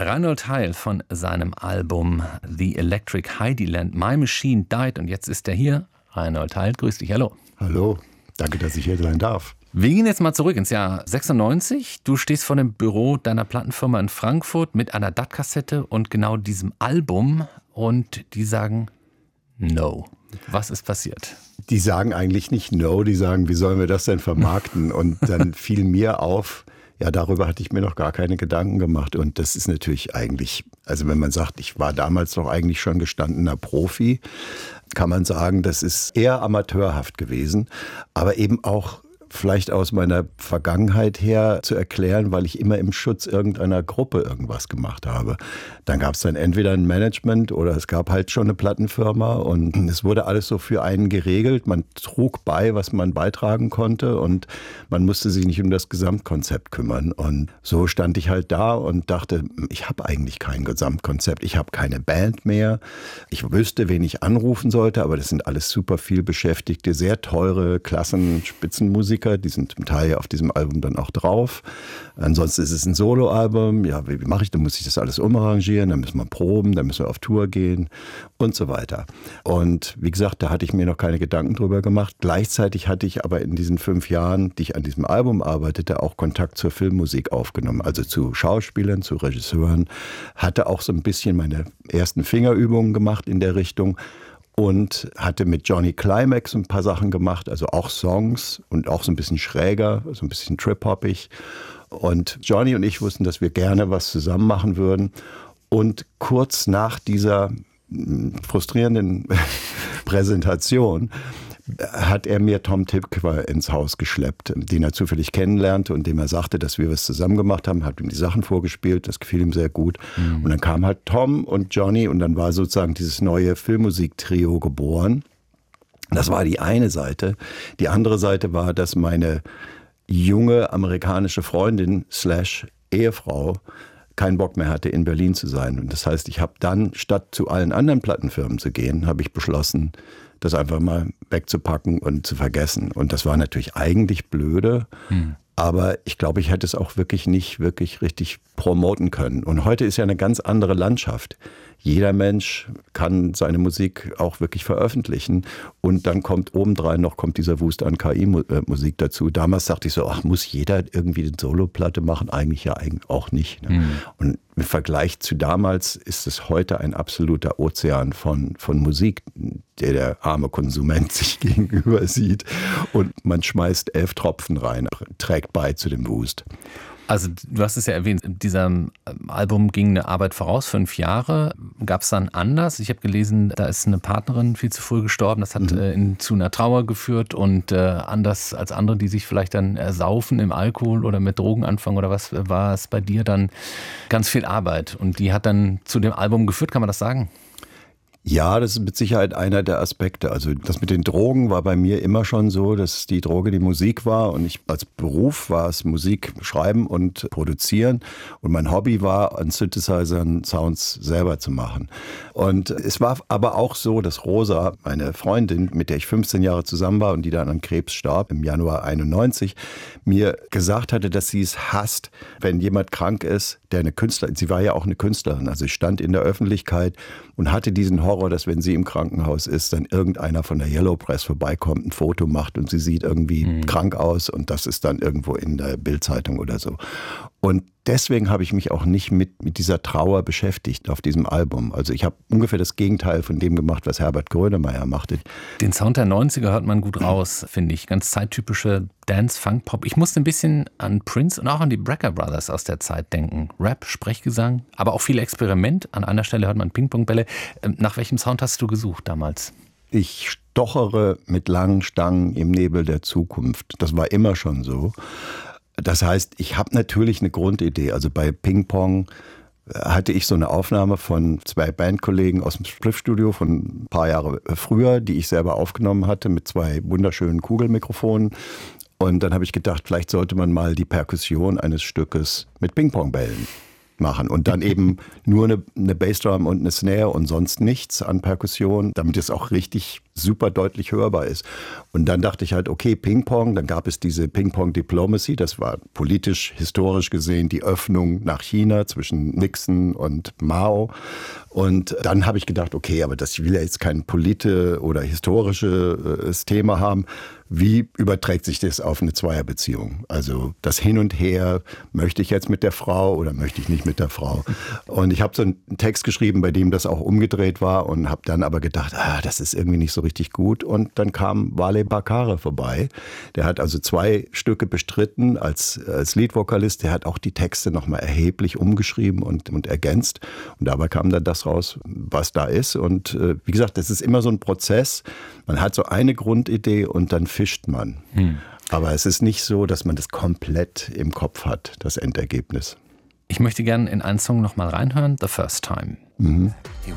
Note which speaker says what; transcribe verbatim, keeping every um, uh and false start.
Speaker 1: Reinhold Heil von seinem Album The Electric Heidiland, My Machine Died. Und jetzt ist er hier. Reinhold Heil, grüß dich, hallo.
Speaker 2: Hallo, danke, dass ich hier sein darf.
Speaker 1: Wir gehen jetzt mal zurück ins Jahr sechsundneunzig. Du stehst vor dem Büro deiner Plattenfirma in Frankfurt mit einer D A T-Kassette und genau diesem Album. Und die sagen No. Was ist passiert?
Speaker 2: Die sagen eigentlich nicht No, die sagen, wie sollen wir das denn vermarkten? Und dann fiel mir auf, ja, darüber hatte ich mir noch gar keine Gedanken gemacht. Und das ist natürlich eigentlich, also wenn man sagt, ich war damals doch eigentlich schon gestandener Profi, kann man sagen, das ist eher amateurhaft gewesen, aber eben auch vielleicht aus meiner Vergangenheit her zu erklären, weil ich immer im Schutz irgendeiner Gruppe irgendwas gemacht habe. Dann gab es dann entweder ein Management oder es gab halt schon eine Plattenfirma und es wurde alles so für einen geregelt. Man trug bei, was man beitragen konnte und man musste sich nicht um das Gesamtkonzept kümmern. Und so stand ich halt da und dachte, ich habe eigentlich kein Gesamtkonzept. Ich habe keine Band mehr. Ich wüsste, wen ich anrufen sollte, aber das sind alles super viel Beschäftigte, sehr teure Klassenspitzenmusik. Die sind zum Teil auf diesem Album dann auch drauf. Ansonsten ist es ein Soloalbum. Ja, wie mache ich? Dann muss ich das alles umarrangieren, dann müssen wir proben, dann müssen wir auf Tour gehen und so weiter. Und wie gesagt, da hatte ich mir noch keine Gedanken drüber gemacht. Gleichzeitig hatte ich aber in diesen fünf Jahren, die ich an diesem Album arbeitete, auch Kontakt zur Filmmusik aufgenommen. Also zu Schauspielern, zu Regisseuren. Hatte auch so ein bisschen meine ersten Fingerübungen gemacht in der Richtung. Und hatte mit Johnny Climax ein paar Sachen gemacht, also auch Songs und auch so ein bisschen schräger, so ein bisschen trip-hoppig. Und Johnny und ich wussten, dass wir gerne was zusammen machen würden. Und kurz nach dieser frustrierenden Präsentation hat er mir Tom Tykwer ins Haus geschleppt, den er zufällig kennenlernte und dem er sagte, dass wir was zusammen gemacht haben, hat ihm die Sachen vorgespielt, das gefiel ihm sehr gut. Mhm. Und dann kam halt Tom und Johnny und dann war sozusagen dieses neue Filmmusik-Trio geboren. Das war die eine Seite. Die andere Seite war, dass meine junge amerikanische Freundin slash Ehefrau keinen Bock mehr hatte, in Berlin zu sein. Und das heißt, ich habe dann, statt zu allen anderen Plattenfirmen zu gehen, habe ich beschlossen, das einfach mal wegzupacken und zu vergessen. Und das war natürlich eigentlich blöde, hm. aber ich glaube, ich hätte es auch wirklich nicht wirklich richtig promoten können. Und heute ist ja eine ganz andere Landschaft. Jeder Mensch kann seine Musik auch wirklich veröffentlichen und dann kommt obendrein noch kommt dieser Wust an K I-Musik dazu. Damals dachte ich so, ach, muss jeder irgendwie eine Soloplatte machen? Eigentlich ja eigentlich auch nicht. Ne? Mhm. Und im Vergleich zu damals ist es heute ein absoluter Ozean von, von Musik, der der arme Konsument sich gegenüber sieht und man schmeißt elf Tropfen rein, trägt bei zu dem Wust.
Speaker 1: Also du hast es ja erwähnt, diesem Album ging eine Arbeit voraus, fünf Jahre. Gab es dann anders? Ich habe gelesen, da ist eine Partnerin viel zu früh gestorben. Das hat mhm. äh, in, zu einer Trauer geführt und äh, anders als andere, die sich vielleicht dann ersaufen im Alkohol oder mit Drogen anfangen oder was, war es bei dir dann ganz viel Arbeit. Und die hat dann zu dem Album geführt, kann man das sagen?
Speaker 2: Ja, das ist mit Sicherheit einer der Aspekte. Also das mit den Drogen war bei mir immer schon so, dass die Droge die Musik war und ich als Beruf war es Musik schreiben und produzieren und mein Hobby war, an Synthesizern Sounds selber zu machen. Und es war aber auch so, dass Rosa, meine Freundin, mit der ich fünfzehn Jahre zusammen war und die dann an Krebs starb im Januar einundneunzig, mir gesagt hatte, dass sie es hasst, wenn jemand krank ist, der eine Künstlerin, sie war ja auch eine Künstlerin, also ich stand in der Öffentlichkeit und hatte diesen Horror, dass wenn sie im Krankenhaus ist, dann irgendeiner von der Yellow Press vorbeikommt, ein Foto macht und sie sieht irgendwie mhm. krank aus und das ist dann irgendwo in der Bild-Zeitung oder so. Und deswegen habe ich mich auch nicht mit, mit dieser Trauer beschäftigt auf diesem Album. Also ich habe ungefähr das Gegenteil von dem gemacht, was Herbert Grönemeyer machte.
Speaker 1: Den Sound der neunziger hört man gut raus, finde ich. Ganz zeittypische Dance, Funk, Pop. Ich musste ein bisschen an Prince und auch an die Brecker Brothers aus der Zeit denken. Rap, Sprechgesang, aber auch viel Experiment. An einer Stelle hört man Ping-Pong-Bälle. Nach welchem Sound hast du gesucht damals?
Speaker 2: Ich stochere mit langen Stangen im Nebel der Zukunft. Das war immer schon so. Das heißt, ich habe natürlich eine Grundidee. Also bei Ping Pong hatte ich so eine Aufnahme von zwei Bandkollegen aus dem Spliff-Studio von ein paar Jahre früher, die ich selber aufgenommen hatte mit zwei wunderschönen Kugelmikrofonen. Und dann habe ich gedacht, vielleicht sollte man mal die Perkussion eines Stückes mit Ping-Pong-Bällen nicht machen. Und dann eben nur eine, eine Bassdrum und eine Snare und sonst nichts an Perkussion, damit es auch richtig super deutlich hörbar ist. Und dann dachte ich halt, okay, Ping-Pong, dann gab es diese Ping-Pong-Diplomacy, das war politisch, historisch gesehen die Öffnung nach China zwischen Nixon und Mao. Und dann habe ich gedacht, okay, aber das will ja jetzt kein politisches oder historisches Thema haben. Wie überträgt sich das auf eine Zweierbeziehung? Also das Hin und Her, möchte ich jetzt mit der Frau oder möchte ich nicht mit der Frau? Und ich habe so einen Text geschrieben, bei dem das auch umgedreht war und habe dann aber gedacht, ah, das ist irgendwie nicht so richtig gut. Und dann kam Wale Bakare vorbei. Der hat also zwei Stücke bestritten als, als Leadvokalist. Der hat auch die Texte nochmal erheblich umgeschrieben und, und ergänzt. Und dabei kam dann das raus, was da ist. Und äh, wie gesagt, das ist immer so ein Prozess. Man hat so eine Grundidee und dann fischt man. Hm. Aber es ist nicht so, dass man das komplett im Kopf hat, das Endergebnis.
Speaker 1: Ich möchte gerne in einen Song noch mal reinhören, The First Time.
Speaker 2: Mhm.
Speaker 3: He